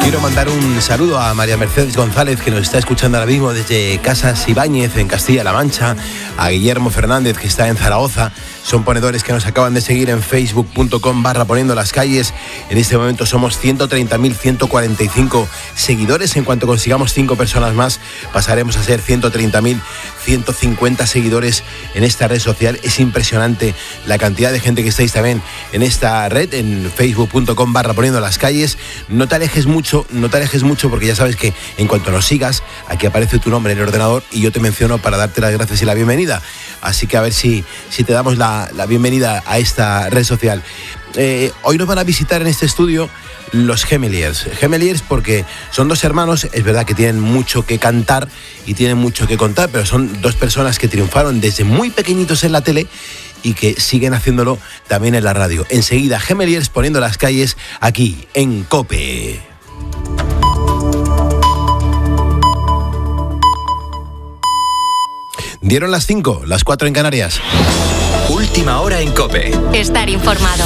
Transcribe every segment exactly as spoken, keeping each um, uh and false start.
Quiero mandar un saludo a María Mercedes González, que nos está escuchando ahora mismo desde Casas Ibáñez, en Castilla-La Mancha, a Guillermo Fernández, que está en Zaragoza. Son ponedores que nos acaban de seguir en facebook.com barra poniendo las calles. En este momento somos ciento treinta mil ciento cuarenta y cinco seguidores. En cuanto consigamos cinco personas más, pasaremos a ser ciento treinta mil ciento cincuenta seguidores en esta red social. Es impresionante la cantidad de gente que estáis también en esta red, en facebook.com barra poniendo las calles. No te alejes mucho, no te alejes mucho, porque ya sabes que en cuanto nos sigas, aquí aparece tu nombre en el ordenador y yo te menciono para darte las gracias y la bienvenida. Así que a ver si, si te damos la, la bienvenida a esta red social. Eh, hoy nos van a visitar en este estudio los Gemeliers. Gemeliers porque son dos hermanos, es verdad que tienen mucho que cantar y tienen mucho que contar, pero son dos personas que triunfaron desde muy pequeñitos en la tele y que siguen haciéndolo también en la radio. Enseguida, Gemeliers poniendo las calles aquí en COPE. Dieron las cinco, las cuatro en Canarias. Última hora en COPE. Estar informado.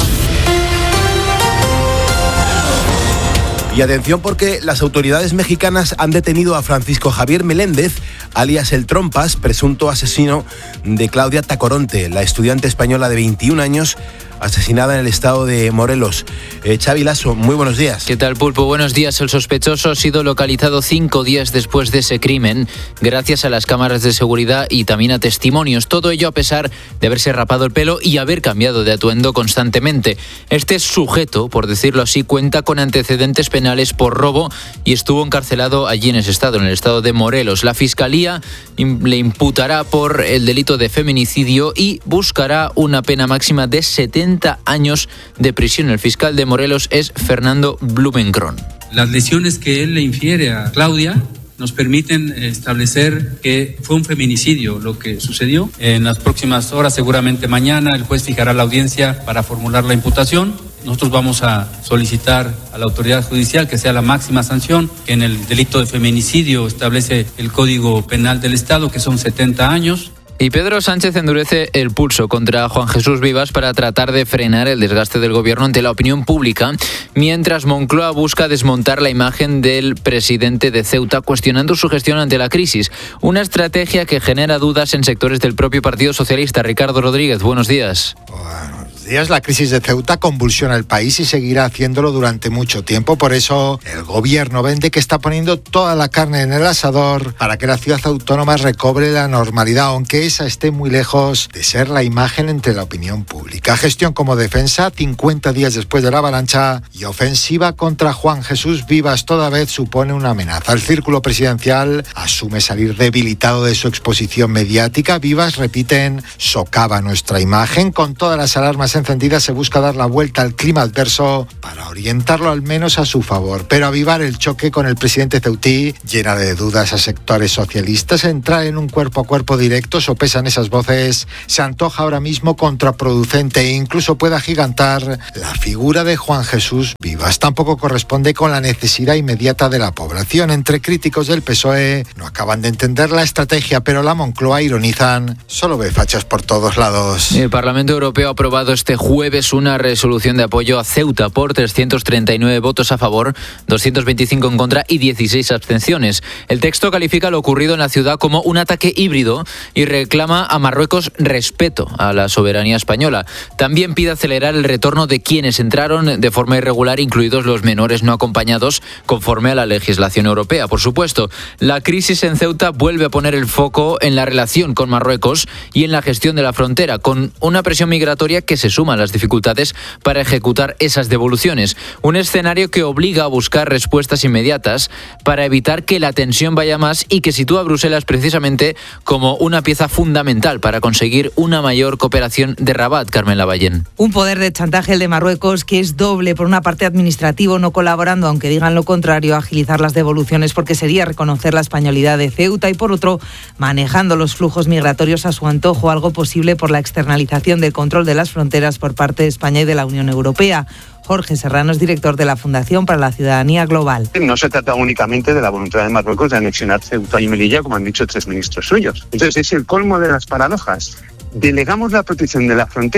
Y atención, porque las autoridades mexicanas han detenido a Francisco Javier Meléndez, alias El Trompas, presunto asesino de Claudia Tacoronte, la estudiante española de veintiún años, asesinada en el estado de Morelos. Eh, Xavi Lasso, muy buenos días. ¿Qué tal, Pulpo? Buenos días. El sospechoso ha sido localizado cinco días después de ese crimen, gracias a las cámaras de seguridad y también a testimonios. Todo ello a pesar de haberse rapado el pelo y haber cambiado de atuendo constantemente. Este sujeto, por decirlo así, cuenta con antecedentes penales por robo y estuvo encarcelado allí en ese estado, en el estado de Morelos. La Fiscalía le imputará por el delito de feminicidio y buscará una pena máxima de setenta años de prisión. El fiscal de Morelos es Fernando Blumenkron. Las lesiones que él le infiere a Claudia nos permiten establecer que fue un feminicidio lo que sucedió. En las próximas horas, seguramente mañana, el juez fijará la audiencia para formular la imputación. Nosotros vamos a solicitar a la autoridad judicial que sea la máxima sanción, que en el delito de feminicidio establece el Código Penal del Estado, que son setenta años. Y Pedro Sánchez endurece el pulso contra Juan Jesús Vivas para tratar de frenar el desgaste del gobierno ante la opinión pública, mientras Moncloa busca desmontar la imagen del presidente de Ceuta, cuestionando su gestión ante la crisis. Una estrategia que genera dudas en sectores del propio Partido Socialista. Ricardo Rodríguez, buenos días. Buenos días. La crisis de Ceuta convulsiona el país y seguirá haciéndolo durante mucho tiempo. Por eso el gobierno vende que está poniendo toda la carne en el asador para que la ciudad autónoma recobre la normalidad, aunque esa esté muy lejos de ser la imagen entre la opinión pública. Gestión como defensa, cincuenta días después de la avalancha, y ofensiva contra Juan Jesús Vivas toda vez supone una amenaza. El círculo presidencial asume salir debilitado de su exposición mediática. Vivas, repiten, socava nuestra imagen. Con todas las alarmas encendidas se busca dar la vuelta al clima adverso para orientarlo al menos a su favor, pero avivar el choque con el presidente ceutí llena de dudas a sectores socialistas. Entrar en un cuerpo a cuerpo directo, sopesan esas voces, se antoja ahora mismo contraproducente e incluso puede agigantar la figura de Juan Jesús Vivas. Tampoco corresponde con la necesidad inmediata de la población. Entre críticos del P S O E no acaban de entender la estrategia, pero la Moncloa, ironizan, solo ve fachas por todos lados. El Parlamento Europeo ha aprobado este jueves una resolución de apoyo a Ceuta por trescientos treinta y nueve votos a favor, doscientos veinticinco en contra y dieciséis abstenciones. El texto califica lo ocurrido en la ciudad como un ataque híbrido y reclama a Marruecos respeto a la soberanía española. También pide acelerar el retorno de quienes entraron de forma irregular, incluidos los menores no acompañados, conforme a la legislación europea. Por supuesto, la crisis en Ceuta vuelve a poner el foco en la relación con Marruecos y en la gestión de la frontera, con una presión migratoria que se suma a las dificultades para ejecutar esas devoluciones. Un escenario que obliga a buscar respuestas inmediatas para evitar que la tensión vaya más y que sitúa a Bruselas precisamente como una pieza fundamental para conseguir una mayor cooperación de Rabat. Carmen Lavallén. Un poder de chantaje el de Marruecos, que es doble. Por una parte, administrativo, no colaborando, aunque digan lo contrario, agilizar las devoluciones porque sería reconocer la españolidad de Ceuta, y por otro, manejando los flujos migratorios a su antojo, algo posible por la externalización del control de las fronteras por parte de España y de la Unión Europea. Jorge Serrano es director de la Fundación para la Ciudadanía Global. No se trata únicamente de la voluntad de Marruecos de anexionar Ceuta y Melilla, como han dicho tres ministros suyos. Entonces es el colmo de las paradojas. Delegamos la protección de la frontera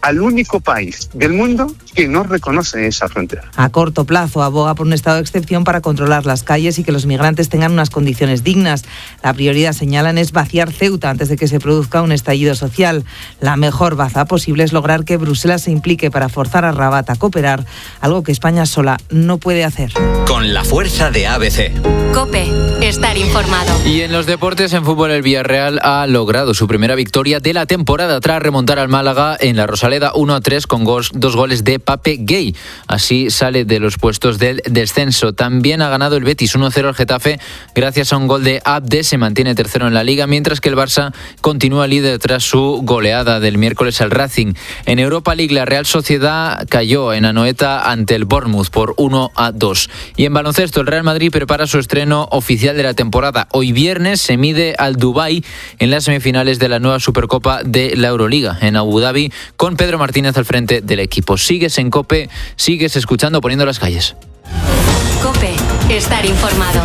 al único país del mundo que no reconoce esa frontera. A corto plazo aboga por un estado de excepción para controlar las calles y que los migrantes tengan unas condiciones dignas. La prioridad, señalan, es vaciar Ceuta antes de que se produzca un estallido social. La mejor baza posible es lograr que Bruselas se implique para forzar a Rabat a cooperar, algo que España sola no puede hacer. Con la fuerza de A B C. COPE, estar informado. Y en los deportes, en fútbol, el Villarreal ha logrado su primera victoria de la temporada tras remontar al Málaga en la Rosaleda uno a tres con gos, dos goles de Pape Gay. Así sale de los puestos del descenso. También ha ganado el Betis uno cero al Getafe gracias a un gol de Abde. Se mantiene tercero en la Liga, mientras que el Barça continúa líder tras su goleada del miércoles al Racing. En Europa League, la Real Sociedad cayó en Anoeta ante el Bournemouth por uno a dos. Y en baloncesto, el Real Madrid prepara su estreno oficial de la temporada. Hoy viernes se mide al Dubái en las semifinales de la nueva Supercopa de la Euroliga en Abu Dhabi, con Pedro Martínez al frente del equipo. Sigues en COPE, sigues escuchando Poniendo las Calles. COPE, estar informado.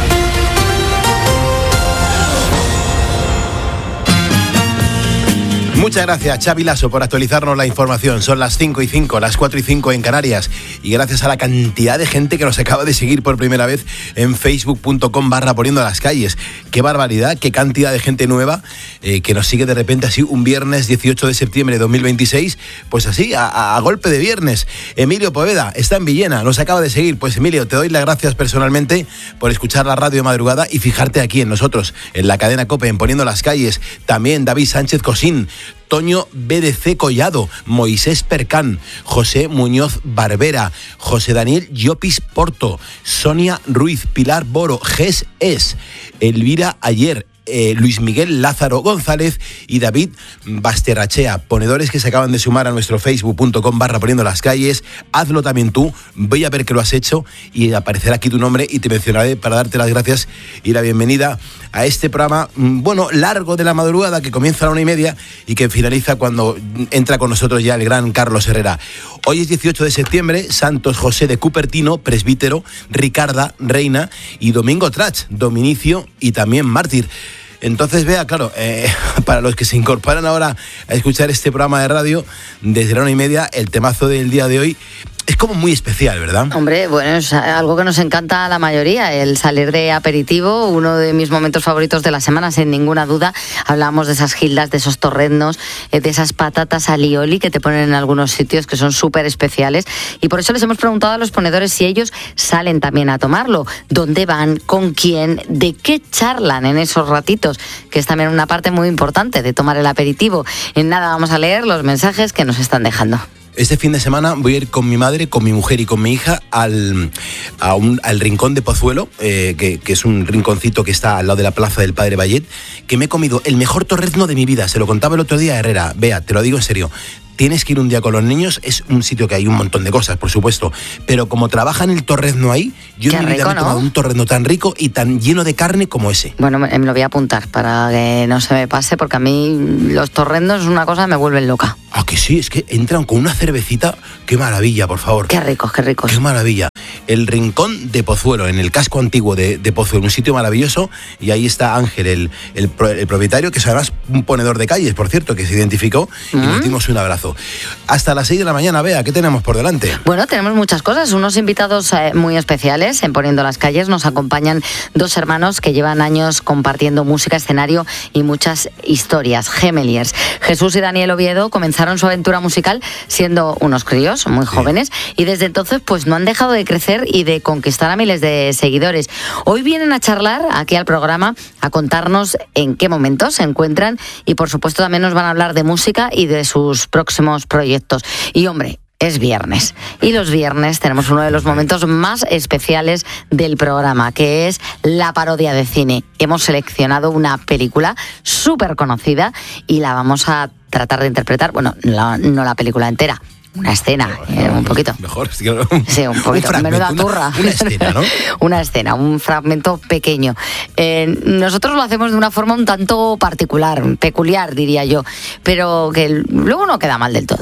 Muchas gracias, Xavi Lasso, por actualizarnos la información. Son las cinco y cinco, las cuatro y cinco en Canarias. Y gracias a la cantidad de gente que nos acaba de seguir por primera vez en facebook.com barra Poniendo las Calles. Qué barbaridad, qué cantidad de gente nueva eh, que nos sigue de repente así un viernes dieciocho de septiembre de dos mil veintiséis. Pues así, a, a golpe de viernes. Emilio Poveda está en Villena, nos acaba de seguir. Pues Emilio, te doy las gracias personalmente por escuchar la radio de madrugada y fijarte aquí en nosotros, en la cadena COPE, en Poniendo las Calles. También David Sánchez Cosín, Toño B D C Collado, Moisés Percán, José Muñoz Barbera, José Daniel Llopis Porto, Sonia Ruiz, Pilar Boro, Ges Es, Elvira Ayer, Eh, Luis Miguel Lázaro González y David Basterrachea, ponedores que se acaban de sumar a nuestro facebook.com barra Poniendo las Calles. Hazlo también tú, voy a ver que lo has hecho y aparecerá aquí tu nombre y te mencionaré para darte las gracias y la bienvenida a este programa, bueno, largo de la madrugada, que comienza a la una y media y que finaliza cuando entra con nosotros ya el gran Carlos Herrera. Hoy es dieciocho de septiembre, Santos José de Cupertino, presbítero, Ricarda, reina, y Domingo Trach, dominicio y también mártir. Entonces, vea, claro, eh, para los que se incorporan ahora a escuchar este programa de radio, desde la una y media, el temazo del día de hoy es como muy especial, ¿verdad? Hombre, bueno, es algo que nos encanta a la mayoría, el salir de aperitivo, uno de mis momentos favoritos de la semana, sin ninguna duda. Hablamos de esas gildas, de esos torreznos, de esas patatas alioli que te ponen en algunos sitios que son súper especiales, y por eso les hemos preguntado a los ponedores si ellos salen también a tomarlo, dónde van, con quién, de qué charlan en esos ratitos, que es también una parte muy importante de tomar el aperitivo. En nada, vamos a leer los mensajes que nos están dejando. Este fin de semana voy a ir con mi madre, con mi mujer y con mi hija al, a un, al Rincón de Pozuelo, eh, que, que es un rinconcito que está al lado de la Plaza del Padre Vallet, que me he comido el mejor torrezno de mi vida. Se lo contaba el otro día a Herrera. Vea, te lo digo en serio. Tienes que ir un día con los niños, es un sitio que hay un montón de cosas, por supuesto, pero como trabajan el torrezno ahí, yo en mi vida me he tomado un torrezno tan rico y tan lleno de carne como ese. Bueno, me lo voy a apuntar para que no se me pase, porque a mí los torreznos es una cosa que me vuelven loca. Ah, que sí, es que entran con una cervecita, qué maravilla, por favor. Qué ricos, qué ricos. Qué maravilla. El Rincón de Pozuelo, en el casco antiguo de, de Pozuelo, un sitio maravilloso, y ahí está Ángel, el, el, el propietario, que es además un ponedor de calles, por cierto, que se identificó, ¿Mm? y le dimos un abrazo. Hasta las seis de la mañana, Bea, ¿qué tenemos por delante? Bueno, tenemos muchas cosas, unos invitados eh, muy especiales en Poniendo las Calles. Nos acompañan dos hermanos que llevan años compartiendo música, escenario y muchas historias, Gemeliers. Jesús y Daniel Oviedo comenzaron su aventura musical siendo unos críos muy sí. jóvenes, y desde entonces pues no han dejado de crecer y de conquistar a miles de seguidores. Hoy vienen a charlar aquí al programa, a contarnos en qué momentos se encuentran, y por supuesto también nos van a hablar de música y de sus próximos proyectos. Y hombre, es viernes, y los viernes tenemos uno de los momentos más especiales del programa, que es la parodia de cine. Hemos seleccionado una película súper conocida y la vamos a tratar de interpretar, bueno, la, no la película entera, una escena, no, eh, un poquito. Mejor, es que no, sí, un poquito. Un Menuda turra. Una, una escena, ¿no? Una escena, un fragmento pequeño. Eh, nosotros lo hacemos de una forma un tanto particular, peculiar, diría yo, pero que luego no queda mal del todo.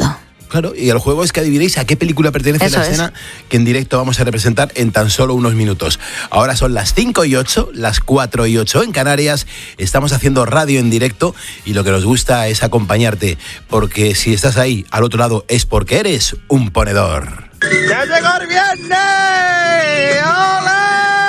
Claro, y el juego es que adivinéis a qué película pertenece Eso la escena es. que en directo vamos a representar en tan solo unos minutos. Ahora son las cinco y ocho, las cuatro y ocho en Canarias. Estamos haciendo radio en directo y lo que nos gusta es acompañarte, porque si estás ahí al otro lado es porque eres un ponedor. ¡Ya llegó el viernes! ¡Ole!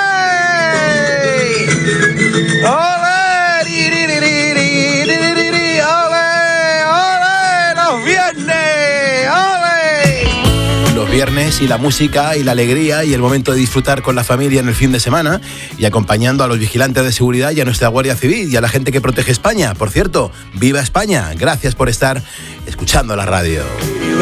¡Ole! ¡Ri, ri, ri, ri, ri, ri, ri, ri! ¡Ole! ¡Ole! ¡Los viernes! ¡Ole! Los viernes y la música y la alegría y el momento de disfrutar con la familia en el fin de semana y acompañando a los vigilantes de seguridad y a nuestra Guardia Civil y a la gente que protege España. Por cierto, ¡viva España! Gracias por estar escuchando la radio.